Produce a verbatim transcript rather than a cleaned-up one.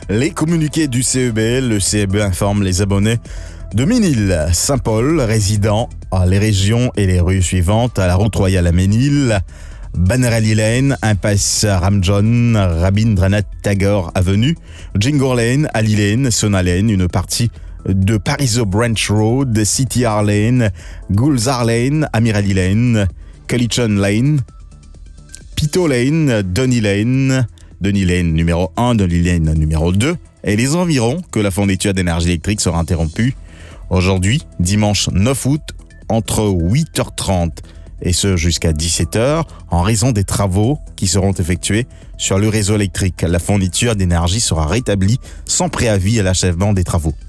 Les communiqués du C E B L, le C E B informe les abonnés de Ménil, Saint-Paul, résidant à les régions et les rues suivantes, à la route royale à Ménil, Banner Ali Lane, impasse Ramjon, Rabindranath Tagore Avenue, Jingour Lane, Ali Lane, Sona Lane, une partie de Pariso Branch Road, City R Lane, Gulzar Lane, Amir Ali Lane, Cullichon Lane, Pito Lane, Donny Lane, Donny Lane numéro un, Donny Lane numéro deux, et les environs que la fourniture d'énergie électrique sera interrompue aujourd'hui, dimanche neuf août, entre huit heures trente et ce jusqu'à dix-sept heures, en raison des travaux qui seront effectués sur le réseau électrique. La fourniture d'énergie sera rétablie sans préavis à l'achèvement des travaux.